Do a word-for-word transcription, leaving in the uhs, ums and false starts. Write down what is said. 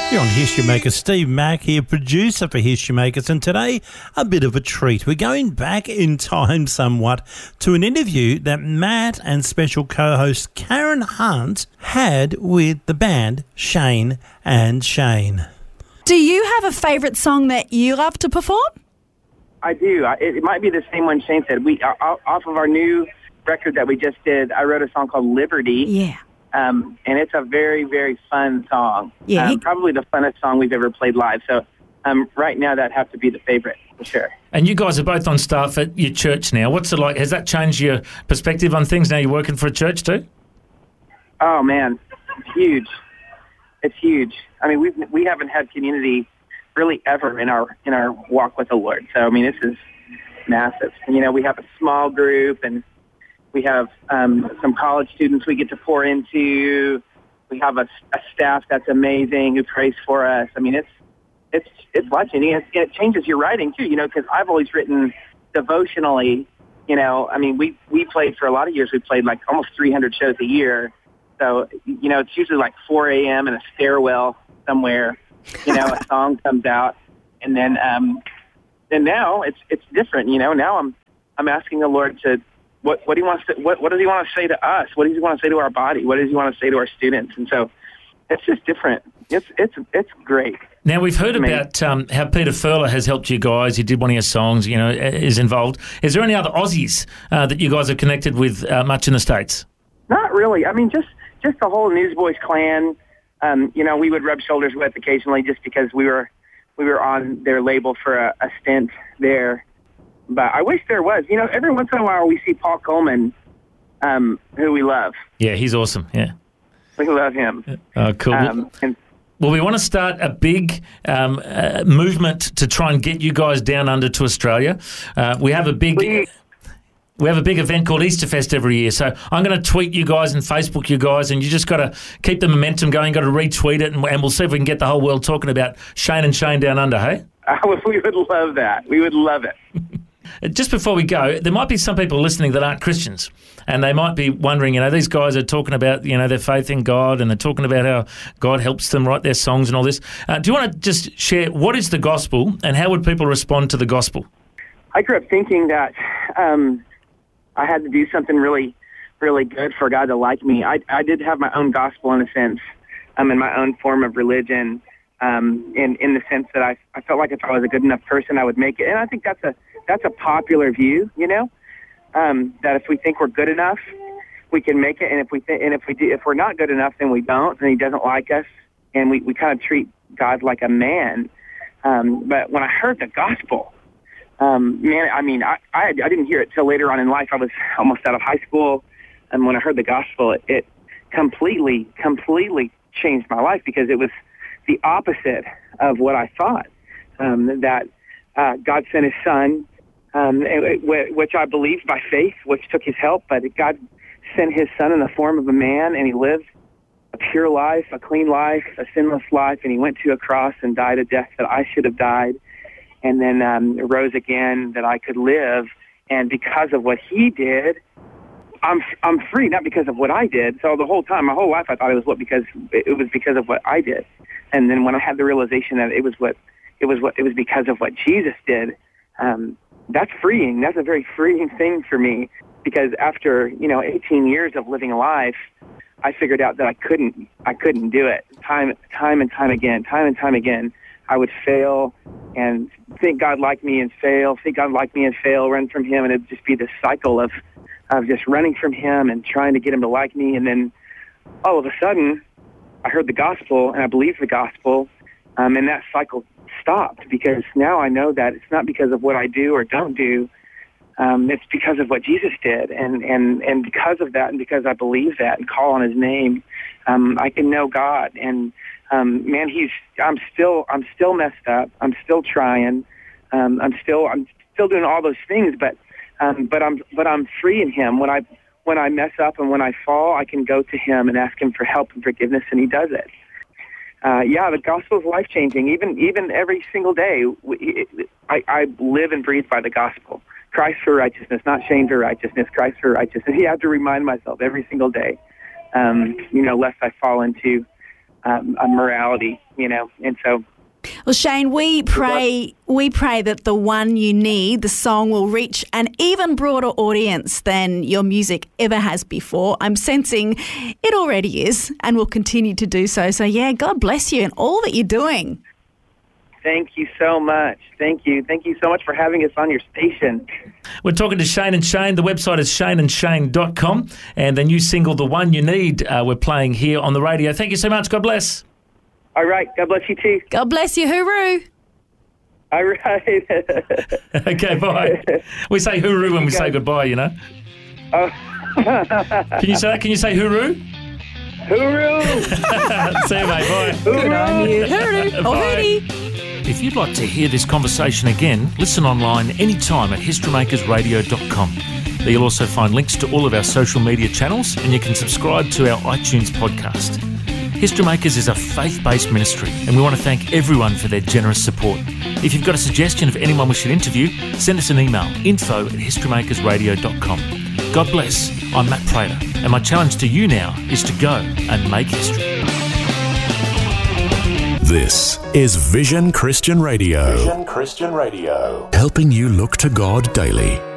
You're on History Makers. Steve Mack here, producer for History Makers, and today a bit of a treat. We're going back in time somewhat to an interview that Matt and special co-host Karen Hunt had with the band Shane and Shane. Do you have a favourite song that you love to perform? I do. It, it might be the same one Shane said. We uh, off of our new record that we just did, I wrote a song called Liberty. Yeah. Um, and it's a very, very fun song. Yeah, um, he- probably the funnest song we've ever played live. So um, right now that'd have to be the favorite for sure. And you guys are both on staff at your church now. What's it like? Has that changed your perspective on things now you're working for a church too? Oh man, it's huge. It's huge. I mean, we we haven't had community really ever in our in our walk with the Lord. So I mean, this is massive. And, you know, we have a small group and we have um, some college students we get to pour into. We have a, a staff that's amazing who prays for us. I mean, it's it's it's life-changing. It, it changes your writing too, you know, because I've always written devotionally. You know, I mean, we we played for a lot of years. We played like almost three hundred shows a year. So you know, it's usually like four a.m. in a stairwell somewhere. You know, a song comes out, and then um, and now it's it's different. You know, now I'm I'm asking the Lord to. What what do he wants to what what does he want to say to us? What does he want to say to our body? What does he want to say to our students? And so it's just different. It's it's it's great. Now we've heard about um, how Peter Furler has helped you guys. He did one of your songs. You know, is involved. Is there any other Aussies uh, that you guys are connected with uh, much in the States? Not really. I mean, just just the whole Newsboys clan. Um, you know, we would rub shoulders with occasionally just because we were we were on their label for a, a stint there. But I wish there was. You know, every once in a while we see Paul Coleman, um, who we love. Yeah, he's awesome. Yeah. We love him. Uh, cool. Um, and Well, we want to start a big um, uh, movement to try and get you guys down under to Australia. Uh, we have a big... Please. We have a big event called Easterfest every year. So I'm going to tweet you guys and Facebook you guys, and you just got to keep the momentum going, got to retweet it, and, and we'll see if we can get the whole world talking about Shane and Shane down under, hey? Uh, we would love that. We would love it. Just before we go, there might be some people listening that aren't Christians, and they might be wondering, you know, these guys are talking about, you know, their faith in God, and they're talking about how God helps them write their songs and all this. Uh, do you want to just share what is the gospel, and how would people respond to the gospel? I grew up thinking that um, I had to do something really, really good for God to like me. I, I did have my own gospel in a sense, um, in my own form of religion, um, in, in the sense that I, I felt like if I was a good enough person, I would make it. And I think that's a that's a popular view, you know, um, that if we think we're good enough, we can make it. And if we th- and if we do, if we're not good enough, then we don't, and he doesn't like us, and we, we kind of treat God like a man. Um, but when I heard the gospel, um, man, I mean, I, I, I didn't hear it till later on in life. I was almost out of high school, and when I heard the gospel, it, it completely, completely changed my life because it was the opposite of what I thought. Um, that uh, God sent His Son, um, which I believed by faith, which took His help. But God sent His Son in the form of a man, and He lived a pure life, a clean life, a sinless life, and He went to a cross and died a death that I should have died, and then um, rose again that I could live. And because of what He did, I'm I'm free, not because of what I did. So the whole time, my whole life, I thought it was what because it was because of what I did. And then when I had the realization that it was what it was what it was because of what Jesus did, um, that's freeing. That's a very freeing thing for me because after you know eighteen years of living a life, I figured out that I couldn't I couldn't do it. Time time and time again, time and time again, I would fail and think God liked me and fail, think God liked me and fail, run from Him, and it'd just be this cycle of of just running from Him and trying to get Him to like me. And then all of a sudden, I heard the gospel and I believed the gospel, um, and that cycle stopped because now I know that it's not because of what I do or don't do. Um, it's because of what Jesus did, and, and, and because of that, and because I believe that and call on His name, um, I can know God. And um, man, He's I'm still I'm still messed up. I'm still trying. Um, I'm still I'm still doing all those things, but um, but I'm but I'm free in Him. When I when I mess up and when I fall, I can go to Him and ask Him for help and forgiveness, and He does it. Uh, yeah, the gospel is life changing. Even even every single day, we, I, I live and breathe by the gospel. Christ for righteousness, not shame for righteousness. Christ for righteousness. You have to remind myself every single day, um, you know, lest I fall into um, a morality, you know. And so, Well, Shane, we pray we pray that The One You Need, the song, will reach an even broader audience than your music ever has before. I'm sensing it already is and will continue to do so. So, yeah, God bless you and all that you're doing. thank you so much. Thank you. Thank you so much for having us on your station. We're talking to Shane and Shane. The website is shane and shane dot com, and the new single, The One You Need, uh, we're playing here on the radio. Thank you so much. God bless. All right. God bless you, too. God bless you. Hooroo. All right. Okay, bye. We say hooroo when we say goodbye, you know. Oh. Can you say that? Can you say hooroo? Hooroo! See you, mate. Bye. Good on you. Hooroo. Or Bye. hootie. If you'd like to hear this conversation again, listen online anytime at history makers radio dot com. There you'll also find links to all of our social media channels, and you can subscribe to our iTunes podcast. History Makers is a faith-based ministry, and we want to thank everyone for their generous support. If you've got a suggestion of anyone we should interview, send us an email, info at history makers radio dot com. God bless. I'm Matt Prater, and my challenge to you now is to go and make history. This is Vision Christian Radio. Vision Christian Radio. Helping you look to God daily.